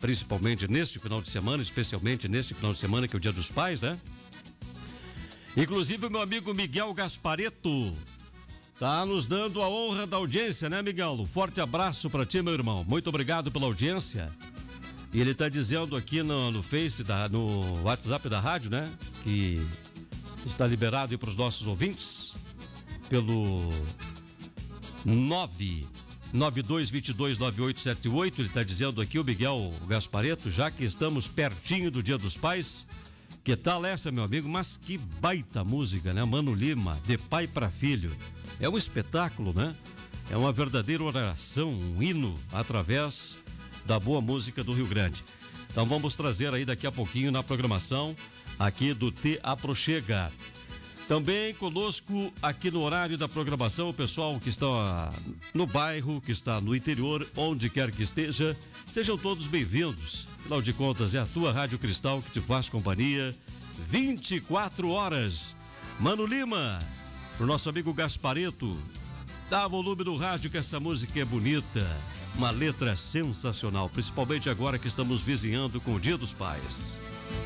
principalmente neste final de semana, especialmente neste final de semana que é o Dia dos Pais, né? Inclusive o meu amigo Miguel Gaspareto tá nos dando a honra da audiência, né, Miguel? Um forte abraço para ti, meu irmão. Muito obrigado pela audiência. E ele tá dizendo aqui no Face, no WhatsApp da rádio, né? Que está liberado aí para os nossos ouvintes pelo 992229878. Ele está dizendo aqui, o Miguel Gaspareto, já que estamos pertinho do Dia dos Pais, que tal essa, meu amigo? Mas que baita música, né? Mano Lima, de pai para filho. É um espetáculo, né? É uma verdadeira oração, um hino através da boa música do Rio Grande. Então vamos trazer aí daqui a pouquinho na programação aqui do Te Aproxega. Também conosco aqui no horário da programação o pessoal que está no bairro, que está no interior, onde quer que esteja, sejam todos bem-vindos. Afinal de contas, é a tua Rádio Cristal que te faz companhia 24 horas. Mano Lima, pro nosso amigo Gaspareto, dá volume do rádio que essa música é bonita, uma letra sensacional, principalmente agora que estamos vizinhando com o Dia dos Pais.